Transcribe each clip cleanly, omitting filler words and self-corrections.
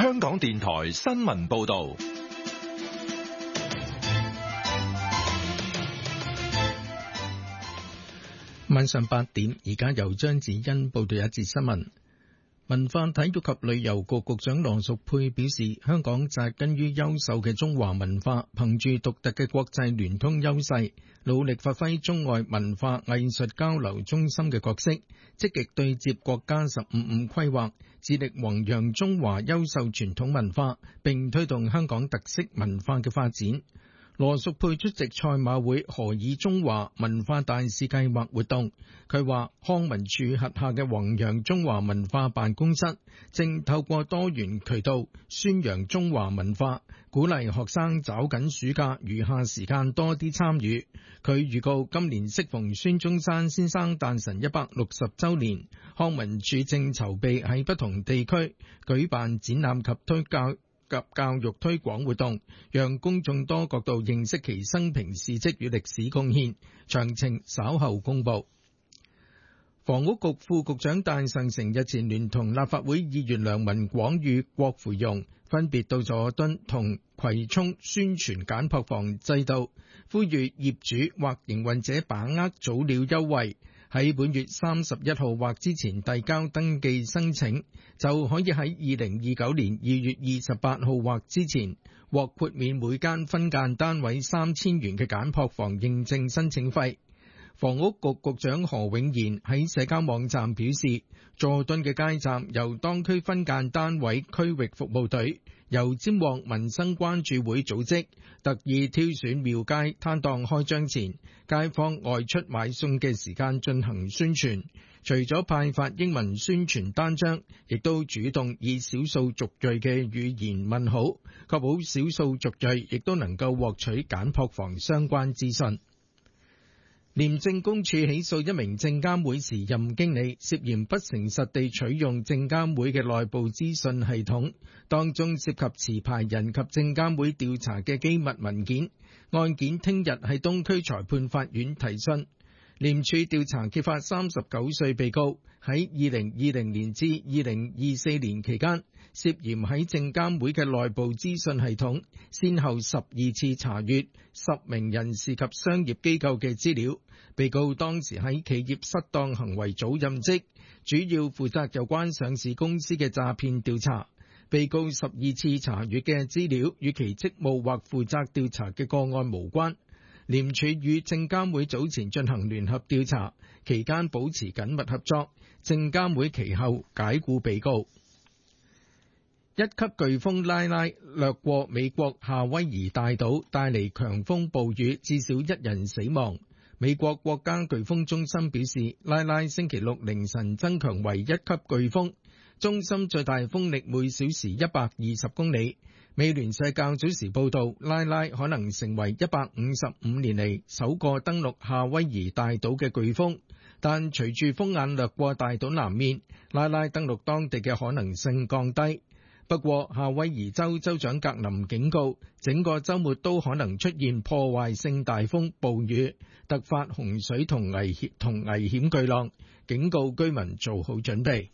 香港電台新聞報道。 晚上8點，而家由張子欣報道一節新聞。文化體育及旅遊局局長羅淑佩表示，香港扎根於優秀嘅中華文化，憑住獨特嘅國際聯通優勢，努力發揮中外文化藝術交流中心嘅角色，積極對接國家15+5規劃，致力弘揚中華優秀傳統文化，並推動香港特色文化嘅發展。羅淑佩出席賽馬會何以中華文化大使計劃活動，佢話康文署轄下嘅弘揚中華文化辦公室正透過多元渠道宣揚中華文化，鼓勵學生抓緊暑假餘下時間多啲參與。佢預告今年適逢孫中山先生誕辰160週年，康文署正籌備喺不同地區舉辦展覽及教育推廣活動，讓公眾多角度認識其生平事蹟與歷史貢獻。詳情稍後公布。房屋局副局長戴尚誠日前聯同立法會議員梁文廣與郭培榮分別到佐敦同葵涌宣傳簡樸房制度，呼籲業主或營運者把握早鳥優惠，喺本月31號或之前遞交登記申請，就可以喺2029年2月28號或之前獲豁免每間分間單位3000元嘅簡樸房認證申請費。房屋局局長何永賢喺社交網站表示，佐敦嘅街站由當區分間單位區域服務隊由尖旺民生關注會組織，特意挑選廟街攤檔開張前街坊外出買餸嘅時間進行宣傳。除咗派發英文宣傳單張，亦都主動以少數族裔嘅語言問好，確保少數族裔亦都能夠獲取簡樸房相關資訊。廉政公署起訴一名證監會時任經理涉嫌不誠實地取用證監會嘅內部資訊系統，當中涉及持牌人及證監會調查嘅機密文件。案件聽日喺東區裁判法院提訊。廉署調查揭發39歲被告喺2020年至2024年期間，涉嫌喺證監會嘅內部資訊系統先後12次查閱10名人士及商業機構嘅資料。被告當時喺企業失當行為組任職，主要負責有關上市公司嘅詐騙調查。被告12次查閱嘅資料與其職務或負責調查嘅個案無關。廉署與證監會早前進行聯合調查，期間保持緊密合作。證監會其後解僱被告。一級颶風拉拉掠過美國夏威夷大島，帶嚟強風暴雨，至少1人死亡。美國國家颶風中心表示，拉拉星期六凌晨增強為1級颶風，中心最大風力每小時120公里。美聯社較早時報道，拉拉可能成為155年嚟首個登陸夏威夷大島嘅颶風，但隨住風眼掠過大島南面，拉拉登陸當地嘅可能性降低。不過，夏威夷州州長格林警告，整個週末都可能出現破壞性大風暴雨、突發洪水同危險巨浪，警告居民做好準備。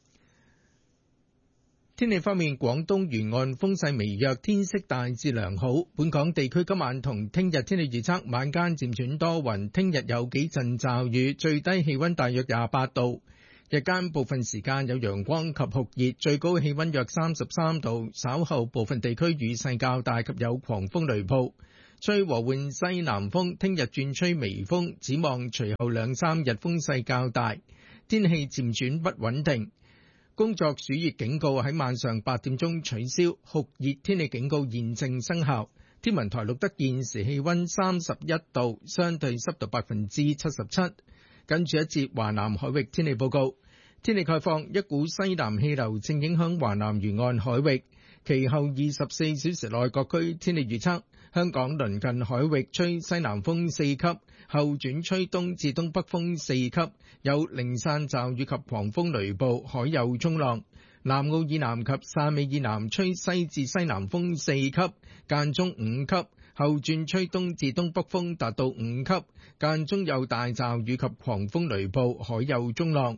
天氣方面，廣東沿岸風勢微弱，天色大致良好。本港地區今晚同聽日天氣預測，晚間漸轉多雲，聽日有幾陣驟雨，最低氣溫大約28度。日間部分時間有陽光及酷熱，最高氣溫約33度。稍後部分地區雨勢較大及有狂風雷暴，吹和緩西南風。聽日轉吹微風，展望隨後2-3日風勢較大，天氣漸轉不穩定。工作暑熱警告喺晚上8點鐘取消，酷熱天氣警告現正生效。天文台錄得現時氣溫31度，相對濕度77%。跟住一節華南海域天氣報告。天氣概況，一股西南氣流正影響華南沿岸海域，其後24小時內各區天氣預測，香港鄰近海域吹西南風4級，後轉吹東至東北風4級，有零散驟雨及狂風雷暴，海有衝浪。南澳以南及汕尾以南吹西至西南風4級，間中5級，後轉吹東至東北風達到5級，間中有大驟雨及狂風雷暴，海有衝浪。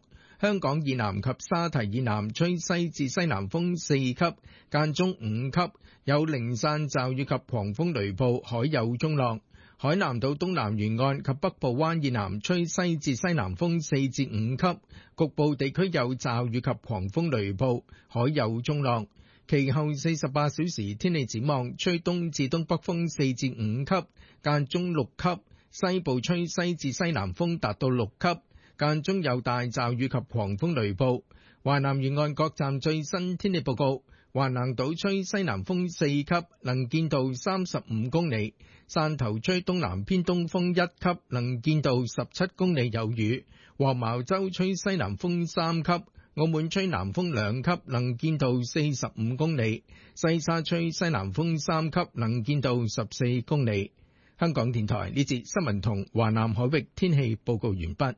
香港以南及沙堤以南吹西至西南風4級，間中5級，有零散驟雨及狂風雷暴，海有中浪。海南島東南沿岸及北部灣以南吹西至西南風4至5級，局部地區有驟雨及狂風雷暴，海有中浪。其後48小時天氣展望，吹東至東北風4至5級，間中6級，西部吹西至西南風達到6級，間中有大驟雨及狂風雷暴。華南沿岸各站最新天氣報告：橫瀾島吹西南風4級，能見度35公里；汕頭吹東南偏東風1級，能見度17公里有雨；黃茅洲吹西南風3級。澳門吹南風2級，能見度45公里；西沙吹西南風3級，能見度14公里。香港電台呢節新聞同華南海域天氣報告完畢。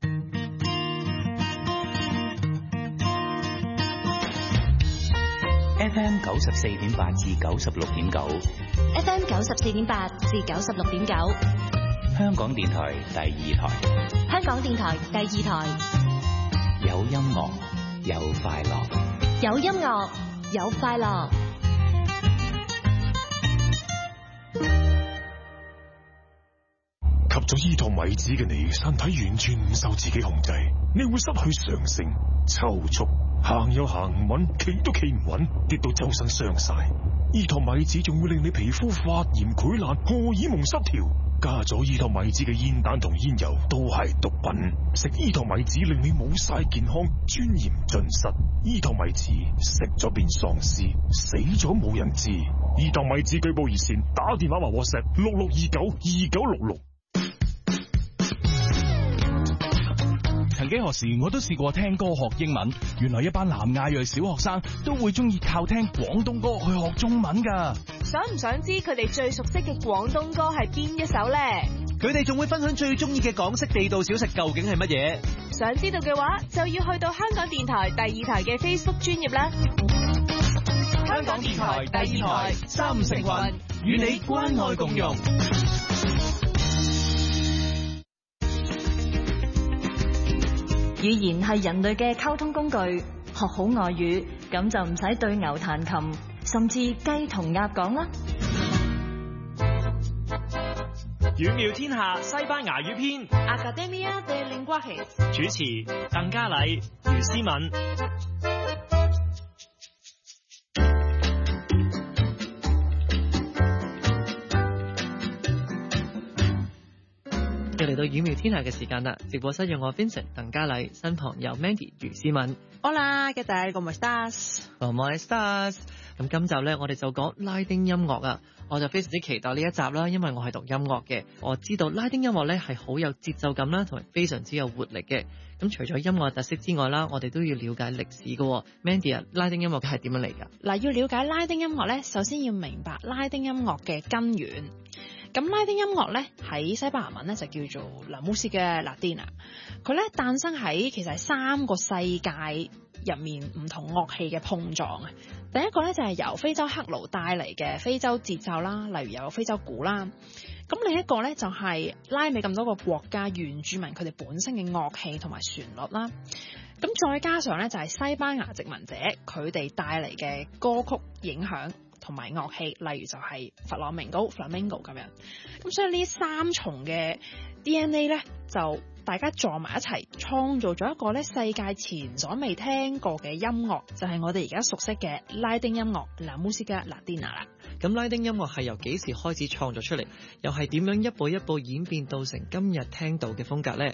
FM 94.8至96.9 ，FM 94.8至96.9， 香港電台第2台， 香港電台第2台。 有音樂，有快樂， 有音樂，有快樂。 吸咗依托米子嘅你，身體完全唔受自己控制，你會失去常性、抽搐，行又行唔穩，企都企唔穩，跌到周身傷晒。依托米子仲會令你皮膚發炎、潰爛、荷爾蒙失調。加咗依托米子嘅煙彈同煙油都係毒品，食依托米子令你冇晒健康，尊嚴盡失。依托米子食咗變喪屍，死咗冇人知。依托米子舉報熱線，打電話或 WhatsApp 66292966。 曾幾何時我都試過聽歌學英文，原來一班南亞裔小學生都會中意靠聽廣東歌去學中文㗎。 想唔想知佢哋最熟悉嘅廣東歌係邊一首呢？ 佢哋仲會分享最中意嘅港式地道小食究竟係乜嘢？ 想知道嘅話，就要去到香港電台第2台嘅 Facebook 專頁啦。 香港電台第2台3成群，與你關愛共融。 語言係人類嘅溝通工具，學好外語，咁就唔使對牛彈琴，甚至雞同鴨講啦。 語妙天下西班牙語篇 Academia de Lenguajes， 主持鄧嘉麗、余思敏。 又嚟到語妙天下嘅時間啦！直播室有我 Vincent 鄧嘉麗，身旁有 Mandy 余思敏。 Hola，¿qué tal? ¿Cómo estás？¿Cómo estás？咁今集咧，我哋就講拉丁音樂啊！我就非常之期待呢一集啦，因為我係讀音樂嘅，我知道拉丁音樂咧係好有節奏感啦，同埋非常之有活力嘅。咁除咗音樂特色之外啦，我哋都要了解歷史嘅。Mandy 啊，拉丁音樂係點樣嚟㗎？ 嗱，要了解拉丁音樂咧，首先要明白拉丁音樂嘅根源。咁拉丁音樂咧喺西班牙文咧就叫做 La Música Latina， 佢咧誕生喺其實係3個世界入面唔同樂器嘅碰撞啊。第一個咧就係由非洲黑奴帶嚟嘅非洲節奏啦，例如有非洲鼓啦。咁另一個咧就係拉美咁多個國家原住民佢哋本身嘅樂器同埋旋律啦。咁再加上咧就係西班牙殖民者佢哋帶嚟嘅歌曲影響同埋樂器，例如就係弗朗明高 （Flamenco） 咁樣。咁所以呢3重嘅 DNA 咧，就大家撞埋一齊，創造咗一個咧世界前所未聽過嘅音樂，就係我哋而家熟悉嘅拉丁音樂 La Música Latina 啦。 咁拉丁音樂係由幾時開始創作出嚟？又係點樣一步一步演變到成今日聽到嘅風格呢？